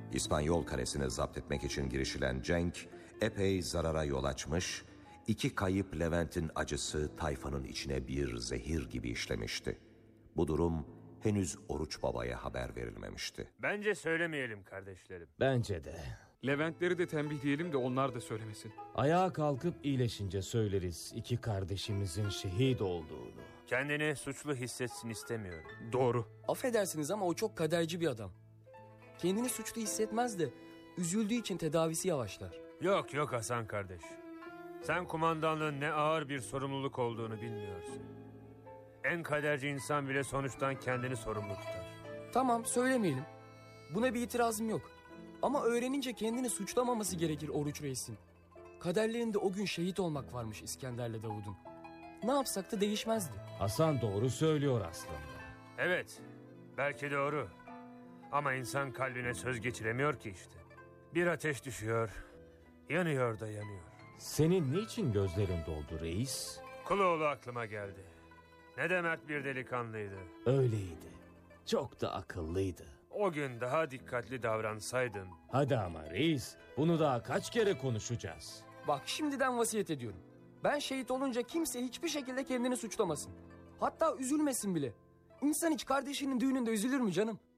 İspanyol kalesini zapt etmek için girişilen cenk epey zarara yol açmış, 2 kayıp Levent'in acısı tayfanın içine bir zehir gibi işlemişti. Bu durum henüz Oruç Baba'ya haber verilmemişti. Bence söylemeyelim kardeşlerim. Bence de. Leventleri de tembihleyelim de onlar da söylemesin. Ayağa kalkıp iyileşince söyleriz 2 kardeşimizin şehit olduğunu. Kendini suçlu hissetsin istemiyorum. Doğru. Affedersiniz ama o çok kaderci bir adam. Kendini suçlu hissetmez de üzüldüğü için tedavisi yavaşlar. Yok Hasan kardeş. Sen kumandanlığın ne ağır bir sorumluluk olduğunu bilmiyorsun. En kaderci insan bile sonuçtan kendini sorumlu tutar. Tamam, söylemeyelim. Buna bir itirazım yok. Ama öğrenince kendini suçlamaması gerekir Oruç Reis'in. Kaderlerinde o gün şehit olmak varmış İskender'le Davud'un. Ne yapsak da değişmezdi. Hasan doğru söylüyor aslında. Evet, belki doğru. Ama insan kalbine söz geçiremiyor ki işte. Bir ateş düşüyor, yanıyor da yanıyor. Senin niçin gözlerin doldu reis? Kuloğlu aklıma geldi. Ne de mert bir delikanlıydı. Öyleydi. Çok da akıllıydı. O gün daha dikkatli davransaydın. Hadi ama reis, bunu daha kaç kere konuşacağız? Bak şimdiden vasiyet ediyorum. Ben şehit olunca kimse hiçbir şekilde kendini suçlamasın. Hatta üzülmesin bile. İnsan hiç kardeşinin düğününde üzülür mü canım?